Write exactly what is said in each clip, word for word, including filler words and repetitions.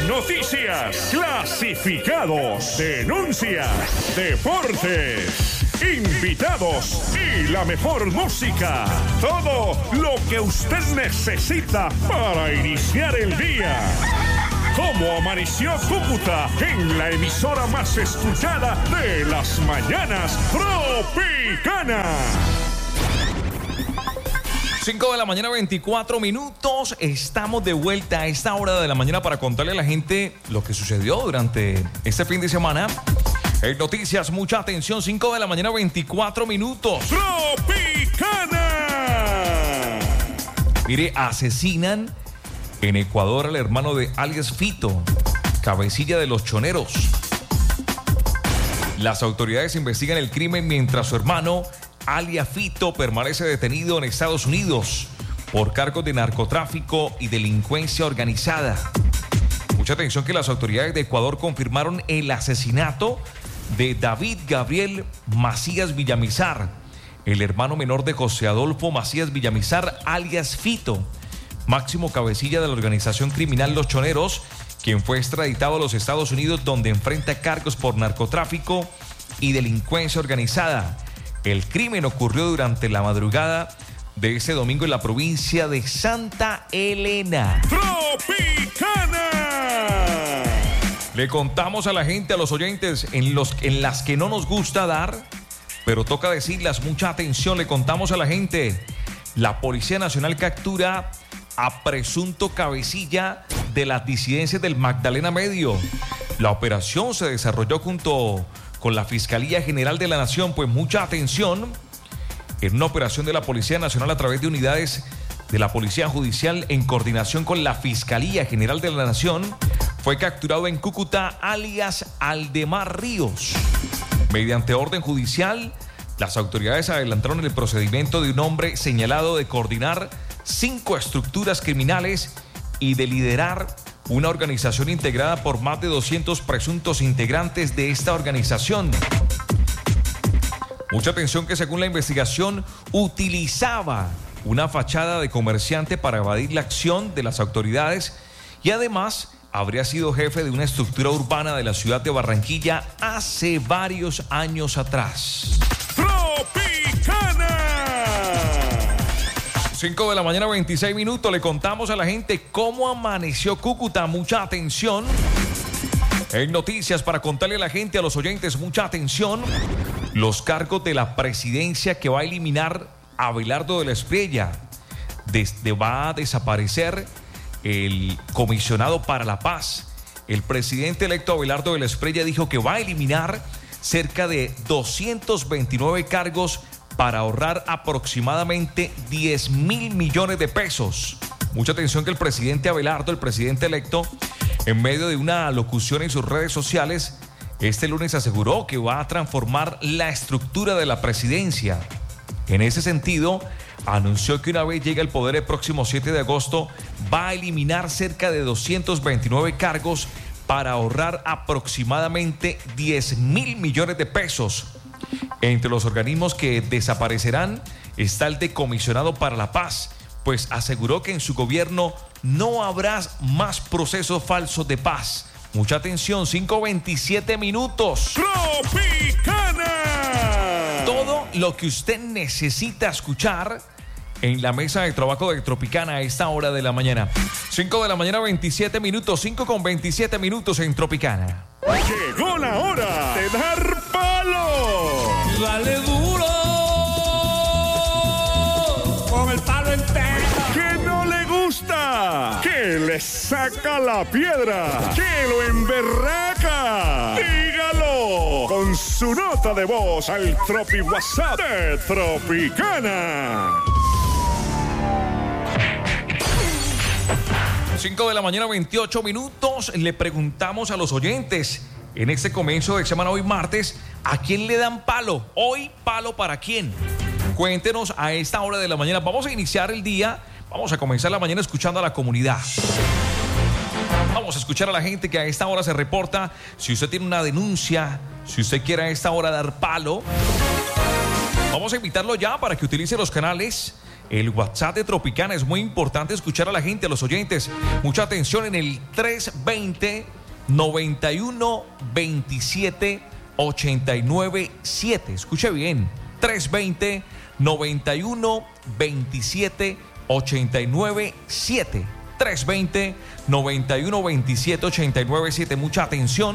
noticias, clasificados, denuncias, deportes, invitados y la mejor música. Todo lo que usted necesita para iniciar el día. ¿Cómo amaneció Cúcuta? En la emisora más escuchada de las mañanas, Tropicana. cinco de la mañana, veinticuatro minutos. Estamos de vuelta a esta hora de la mañana para contarle a la gente lo que sucedió durante este fin de semana. En noticias, mucha atención. cinco de la mañana, veinticuatro minutos. ¡Tropicana! Mire, asesinan en Ecuador al hermano de alias Fito, cabecilla de los choneros. Las autoridades investigan el crimen mientras su hermano, alias Fito, permanece detenido en Estados Unidos por cargos de narcotráfico y delincuencia organizada. Mucha atención que las autoridades de Ecuador confirmaron el asesinato de David Gabriel Macías Villamizar, el hermano menor de José Adolfo Macías Villamizar, alias Fito, máximo cabecilla de la organización criminal Los Choneros, quien fue extraditado a los Estados Unidos, donde enfrenta cargos por narcotráfico y delincuencia organizada. El crimen ocurrió durante la madrugada de ese domingo en la provincia de Santa Elena. ¡Tropicana! Le contamos a la gente, a los oyentes, en, los, en las que no nos gusta dar, pero toca decirlas, mucha atención. Le contamos a la gente, la Policía Nacional captura a presunto cabecilla de las disidencias del Magdalena Medio. La operación se desarrolló junto con la Fiscalía General de la Nación. Pues mucha atención, en una operación de la Policía Nacional a través de unidades de la Policía Judicial en coordinación con la Fiscalía General de la Nación, fue capturado en Cúcuta alias Aldemar Ríos. Mediante orden judicial, las autoridades adelantaron el procedimiento de un hombre señalado de coordinar cinco estructuras criminales y de liderar una organización integrada por más de doscientos presuntos integrantes de esta organización. Mucha atención que según la investigación utilizaba una fachada de comerciante para evadir la acción de las autoridades y además habría sido jefe de una estructura urbana de la ciudad de Barranquilla hace varios años atrás. ¡Tropicana! cinco de la mañana, veintiséis minutos. Le contamos a la gente cómo amaneció Cúcuta. Mucha atención. En noticias, para contarle a la gente, a los oyentes, mucha atención. Los cargos de la presidencia que va a eliminar Abelardo de la Espriella. Desde va a desaparecer el comisionado para la paz. El presidente electo Abelardo de la Espriella dijo que va a eliminar cerca de doscientos veintinueve cargos para ahorrar aproximadamente diez mil millones de pesos. Mucha atención que el presidente Abelardo, el presidente electo, en medio de una locución en sus redes sociales, este lunes aseguró que va a transformar la estructura de la presidencia. En ese sentido, anunció que una vez llegue al poder el próximo siete de agosto, va a eliminar cerca de doscientos veintinueve cargos para ahorrar aproximadamente diez mil millones de pesos. Entre los organismos que desaparecerán está el de Comisionado para la Paz, pues aseguró que en su gobierno no habrá más procesos falsos de paz. Mucha atención, cinco veintisiete minutos. ¡Tropicana! Todo lo que usted necesita escuchar en la mesa de trabajo de Tropicana a esta hora de la mañana. cinco de la mañana, veintisiete minutos, cinco con veintisiete minutos en Tropicana. Llegó la hora de dar palo. Dale duro con el palo entero. Que no le gusta, que le saca la piedra, que lo emberraca. Dígalo con su nota de voz al Tropi WhatsApp de Tropicana. cinco de la mañana, veintiocho minutos. Le preguntamos a los oyentes en este comienzo de semana, hoy martes, ¿a quién le dan palo? Hoy, ¿palo para quién? Cuéntenos a esta hora de la mañana. Vamos a iniciar el día, vamos a comenzar la mañana escuchando a la comunidad. Vamos a escuchar a la gente que a esta hora se reporta. Si usted tiene una denuncia, si usted quiere a esta hora dar palo, vamos a invitarlo ya para que utilice los canales el WhatsApp de Tropicana. Es muy importante escuchar a la gente, a los oyentes. Mucha atención en el tres veinte, noventa y uno, veintisiete, ochenta y nueve, siete. Escuche bien. tres veinte, noventa y uno, veintisiete, ochenta y nueve, siete. tres veinte, noventa y uno, veintisiete, ochenta y nueve, siete. Mucha atención.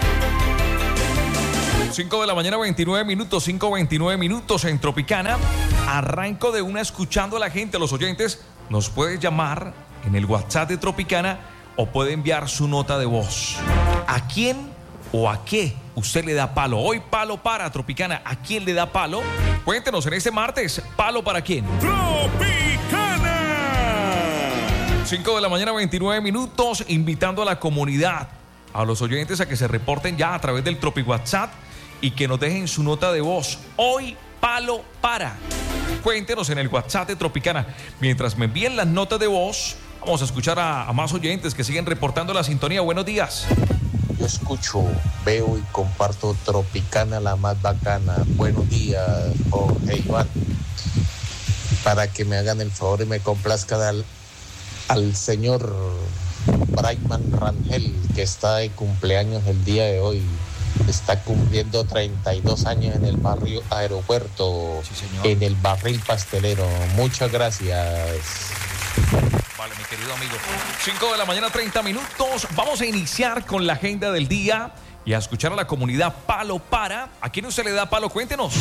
cinco de la mañana, veintinueve minutos, cinco veintinueve minutos en Tropicana. Arranco de una escuchando a la gente, a los oyentes. Nos puede llamar en el WhatsApp de Tropicana o puede enviar su nota de voz. ¿A quién o a qué usted le da palo? Hoy palo para Tropicana. ¿A quién le da palo? Cuéntenos en este martes. ¿Palo para quién? Tropicana. cinco de la mañana, veintinueve minutos. Invitando a la comunidad, a los oyentes a que se reporten ya a través del Tropi WhatsApp y que nos dejen su nota de voz. Hoy palo para. Cuéntenos en el WhatsApp de Tropicana. Mientras me envíen las notas de voz, vamos a escuchar a, a más oyentes que siguen reportando la sintonía. Buenos días. Yo escucho, veo y comparto Tropicana, la más bacana. Buenos días, Jorge Iván. Para que me hagan el favor y me complazcan al, al señor Brightman Rangel, que está de cumpleaños el día de hoy. Está cumpliendo treinta y dos años en el barrio Aeropuerto, sí, señor. En el Barril Pastelero. Muchas gracias. Vale, mi querido amigo. cinco de la mañana, treinta minutos. Vamos a iniciar con la agenda del día y a escuchar a la comunidad palo para. ¿A quién usted le da palo? Cuéntenos.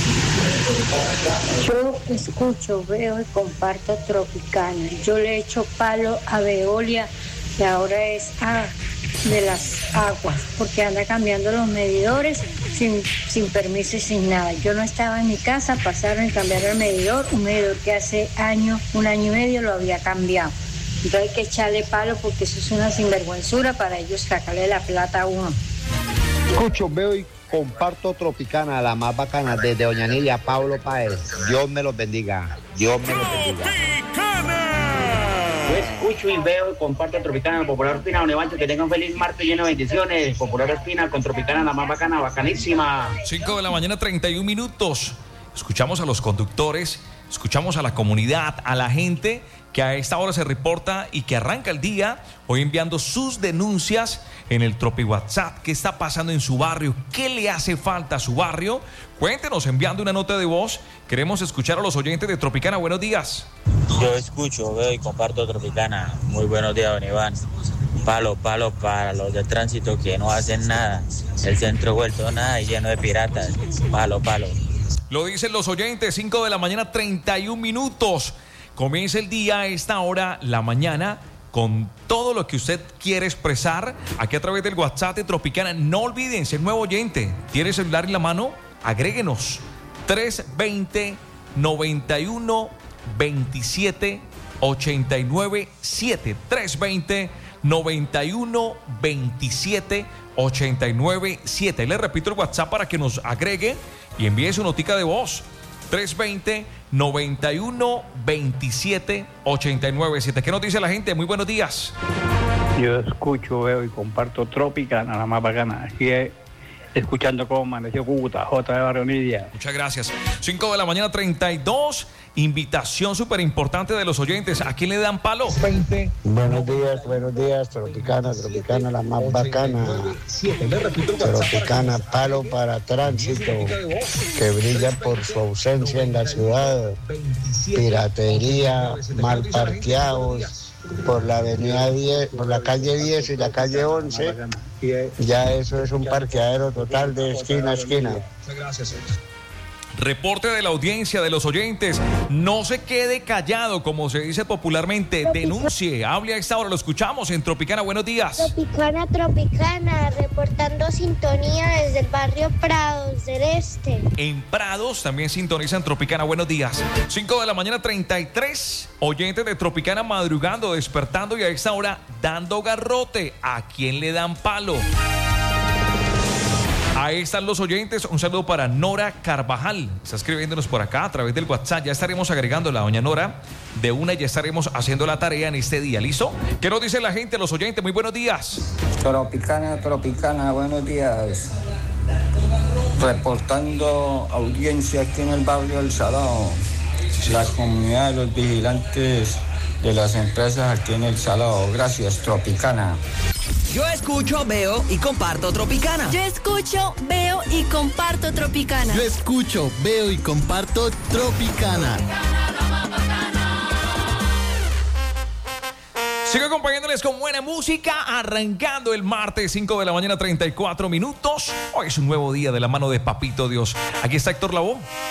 Yo escucho, veo y comparto Tropicana. Yo le echo palo a Veolia, que ahora es A de las aguas, porque anda cambiando los medidores sin, sin permiso y sin nada. Yo no estaba en mi casa, pasaron y cambiaron el medidor, un medidor que hace año, un año y medio lo había cambiado. Entonces hay que echarle palo porque eso es una sinvergüenzura para ellos sacarle la plata a uno. Escucho, veo y comparto Tropicana, la más bacana, desde Doña Nilia, Pablo Páez. Dios me los bendiga. Dios me los bendiga. Yo escucho y veo y comparto Tropicana, Popular Espina, Don Evancho, que tengan un feliz martes lleno de bendiciones. Popular Espina con Tropicana, la más bacana, bacanísima. cinco de la mañana, treinta y un minutos. Escuchamos a los conductores, escuchamos a la comunidad, a la gente que a esta hora se reporta y que arranca el día hoy enviando sus denuncias en el Tropi WhatsApp. ¿Qué está pasando en su barrio? ¿Qué le hace falta a su barrio? Cuéntenos enviando una nota de voz. Queremos escuchar a los oyentes de Tropicana. Buenos días. Yo escucho, veo y comparto Tropicana. Muy buenos días, don Iván. Palo, palo para los de tránsito que no hacen nada. El centro vuelto nada y lleno de piratas. Palo, palo. Lo dicen los oyentes, cinco de la mañana, treinta y un minutos. Comienza el día a esta hora, la mañana, con todo lo que usted quiere expresar aquí a través del WhatsApp de Tropicana. No olviden ser nuevo oyente. ¿Tiene celular en la mano? Agréguenos. tres veinte, noventa y uno, veintisiete, ochenta y nueve, siete. tres veinte, noventa y uno, veintisiete, ochenta y nueve, siete. Le repito el WhatsApp para que nos agregue y envíe su notica de voz. tres veinte, noventa y uno, veintisiete, ochenta y nueve, siete. ¿Qué nos dice la gente? Muy buenos días. Yo escucho, veo y comparto Tropicana, la más bacana. Aquí es, escuchando cómo amaneció Cúcuta, J de Barrio Nidia. Muchas gracias. cinco de la mañana, treinta y dos. Invitación súper importante de los oyentes. ¿A quién le dan palo? Buenos días, buenos días, Tropicana, Tropicana, la más bacana. Tropicana, palo para tránsito, que brilla por su ausencia en la ciudad. Piratería, mal parqueados por la avenida diez, por la calle diez y la calle once. Ya eso es un parqueadero total de esquina a esquina. Muchas gracias. Reporte de la audiencia, de los oyentes. No se quede callado, como se dice popularmente. Denuncie, hable a esta hora. Lo escuchamos en Tropicana. Buenos días. Tropicana, Tropicana, reportando sintonía desde el barrio Prados del Este. En Prados también sintonizan Tropicana. Buenos días. cinco de la mañana, treinta y tres. Oyentes de Tropicana madrugando, despertando y a esta hora dando garrote. ¿A quién le dan palo? Ahí están los oyentes. Un saludo para Nora Carvajal. Está escribiéndonos por acá a través del WhatsApp. Ya estaremos agregando la doña Nora. De una ya estaremos haciendo la tarea en este día. ¿Listo? ¿Qué nos dice la gente, los oyentes? Muy buenos días. Tropicana, Tropicana, buenos días. Reportando audiencia aquí en el barrio El Salado. Sí, la comunidad de los vigilantes de las empresas aquí en El Salado. Gracias, Tropicana. Yo escucho, veo y comparto Tropicana. Yo escucho, veo y comparto Tropicana. Yo escucho, veo y comparto Tropicana. Sigo acompañándoles con buena música, arrancando el martes, cinco de la mañana, treinta y cuatro minutos. Hoy es un nuevo día de la mano de Papito Dios. Aquí está Héctor Lavoe.